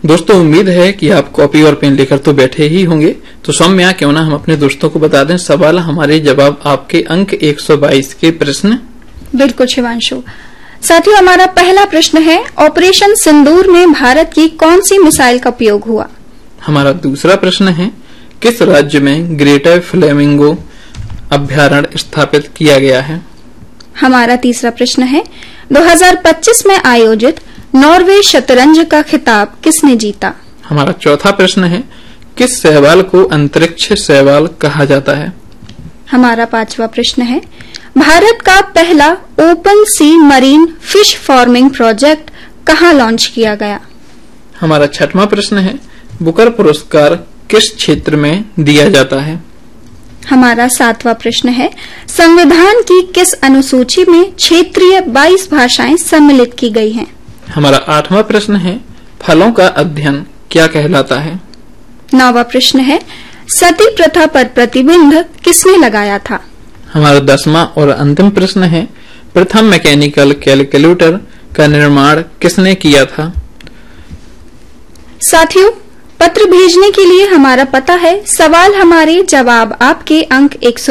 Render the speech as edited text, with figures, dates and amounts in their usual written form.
दोस्तों, उम्मीद है कि आप कॉपी और पेन लेकर तो बैठे ही होंगे। तो सौम्या, क्यों ना हम अपने दोस्तों को बता दें सवाल हमारे जवाब आपके अंक 122 के प्रश्न। बिल्कुल शिवांशु। साथियों, हमारा पहला प्रश्न है, ऑपरेशन सिंदूर में भारत की कौन सी मिसाइल का उपयोग हुआ? हमारा दूसरा प्रश्न है, किस राज्य में ग्रेटर फ्लेमिंगो अभ्यारण्य स्थापित किया गया है? हमारा तीसरा प्रश्न है, 2025 में आयोजित नॉर्वे शतरंज का खिताब किसने जीता? हमारा चौथा प्रश्न है, किस शैवाल को अंतरिक्ष शैवाल कहा जाता है? हमारा पांचवा प्रश्न है, भारत का पहला ओपन सी मरीन फिश फार्मिंग प्रोजेक्ट कहां लॉन्च किया गया? हमारा छठवां प्रश्न है, बुकर पुरस्कार किस क्षेत्र में दिया जाता है? हमारा सातवां प्रश्न है, संविधान की किस अनुसूची में क्षेत्रीय 22 भाषाएं सम्मिलित की गई हैं? हमारा आठवां प्रश्न है, फलों का अध्ययन क्या कहलाता है? नौवां प्रश्न है, सती प्रथा पर प्रतिबंध किसने लगाया था? हमारा 10वां और अंतिम प्रश्न है, प्रथम मैकेनिकल कैलकुलेटर का निर्माण किसने किया था? साथियों, पत्र भेजने के लिए हमारा पता है, सवाल हमारे जवाब आपके अंक 100